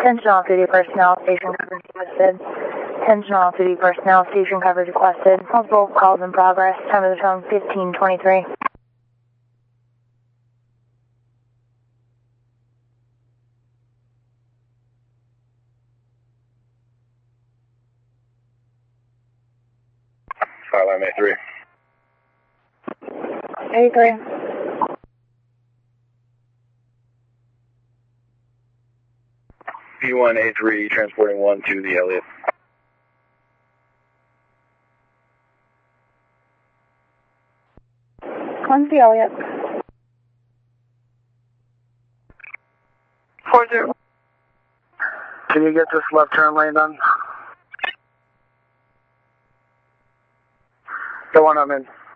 Attention off-duty personnel, station coverage requested. Attention off-duty personnel, station coverage requested. Multiple calls in progress. Time of the phone, 15:23. Skyline A3. 83. P1A3 transporting 1 to the Elliott. On the Elliott. 40. Can you get this left turn lane done? The one I'm in.